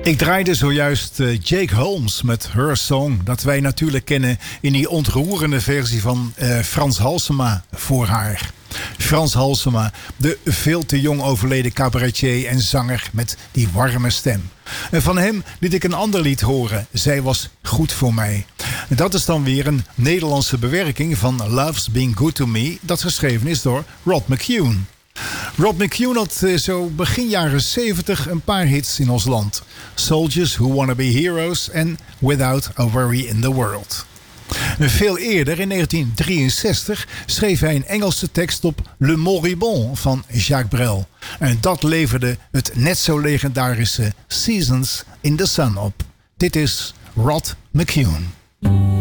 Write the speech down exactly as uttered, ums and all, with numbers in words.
Ik draaide zojuist uh, Jake Holmes met Her Song. Dat wij natuurlijk kennen in die ontroerende versie van uh, Frans Halsema voor haar. Frans Halsema, de veel te jong overleden cabaretier en zanger met die warme stem. En van hem liet ik een ander lied horen. Zij was goed voor mij. Dat is dan weer een Nederlandse bewerking van Love's Been Good to Me, dat geschreven is door Rod McKuen. Rod McKuen had zo begin jaren zeventig een paar hits in ons land. Soldiers Who Wanna Be Heroes en Without a Worry in the World. Veel eerder, in negentien drieënzestig, schreef hij een Engelse tekst op Le Moribond van Jacques Brel. En dat leverde het net zo legendarische Seasons in the Sun op. Dit is Rod McKuen.